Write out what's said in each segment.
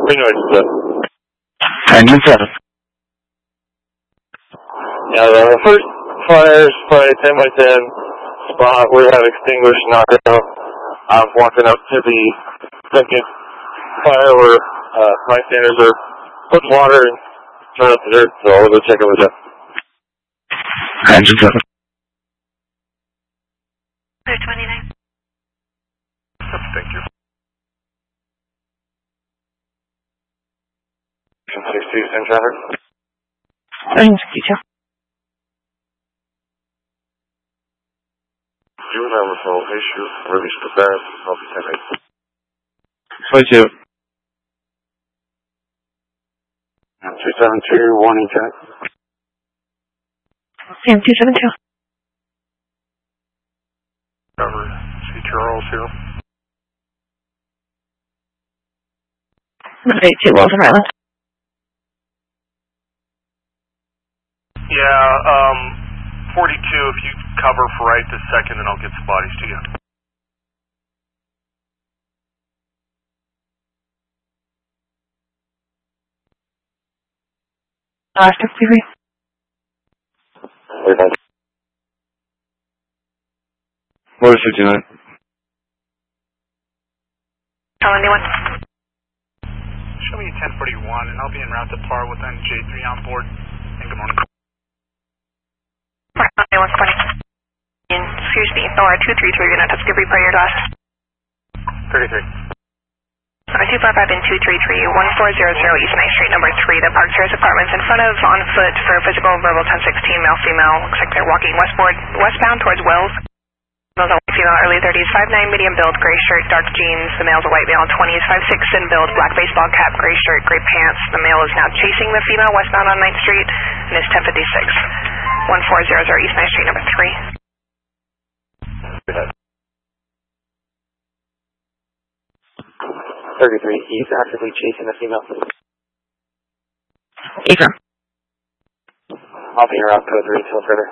Reno is the... Engine 7. Yeah, the first fire's probably 10 by 10 spot. We have extinguished knockout. I'm walking up to the second fire where bystanders are putting water and turning up the dirt, so I'll go check it with them. Engine 7. 29. Thank you. 62, same traffic. 62. Juvenile referral issue, release the parents, I'll be 10 8. 22. 272, warning check. Sam 272. Cover, C. Charles here. 32, Waltham Island. Yeah, 42, if you cover for right this second, then I'll get some bodies to you. Last 63. Motor 59. Anyone? Show me 1041, and I'll be en route to par with NJ3 on board. And good morning. Anyone, good morning. Excuse me, NOAA 233, unit, let's give replay your last. 33. 255 and 233, 1400 East 9th Street, number 3, the Park Terrace Apartments in front of on foot for physical verbal 1016, male, female. Looks like they're walking westbound towards Wells. Male's a white female, early 30s, 5'9", medium build, gray shirt, dark jeans. The male's a white male, 20s, 5'6" in build, black baseball cap, gray shirt, gray pants. The male is now chasing the female westbound on 9th Street and is 1056. 1400 East 9th Street, number 3. 33, he's actively chasing the female. Ephraim. I'll be around code 3 until further.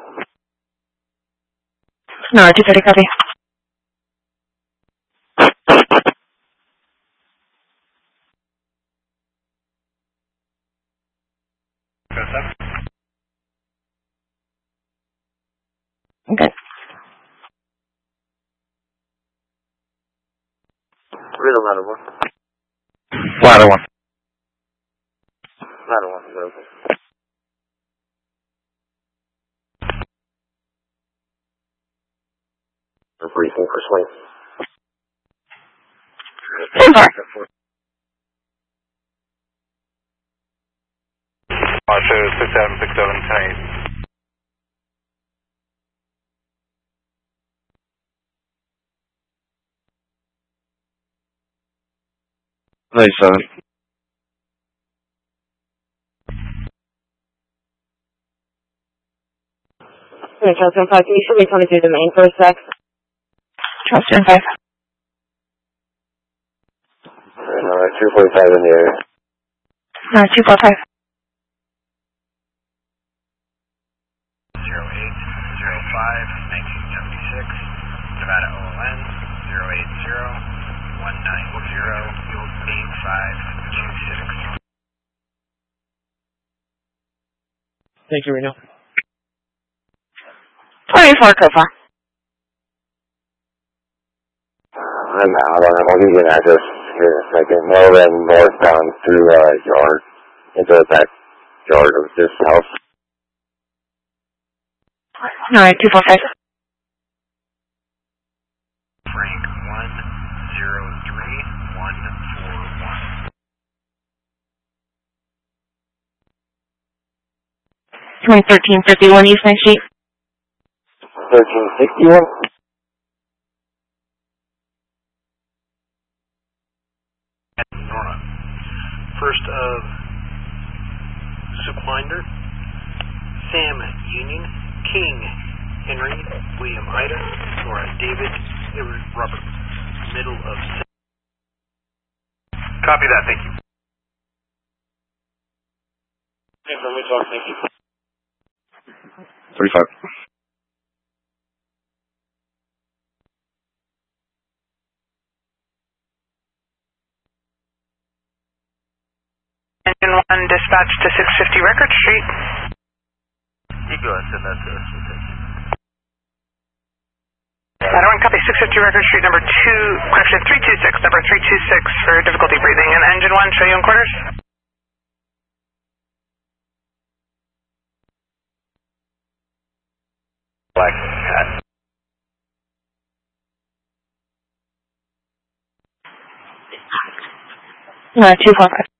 No, 230, copy. Okay. Riddle ladder 1. Ladder 1. Ladder 1 is open. We're briefing for swing. Sorry. 6767 10 8. Nice, son. Charles 5, can you show me 22 the main for a sec? Charles 5. 245 in the area. 245. 0805 1976 Nevada OLN 080-190-8526. Thank you, Reno. 24, Kofa. I'm out on it. I'll give you an address here in a second. More than northbound through yard, into the backyard of this house. Alright, 245. Frank 103141. 1351 East 9th Street. 1361. Nora. First of Suquinder, Sam Union, King Henry, William Ida, Nora David, Robert. Middle of. Copy that, thank you. Thank you. 35. Engine 1 dispatch to 650 Record Street. You go and send that to us. Ladder 1, copy 650 Record Street, number 326, number 326 for difficulty breathing. And Engine 1, show you in quarters. Black cat. 245.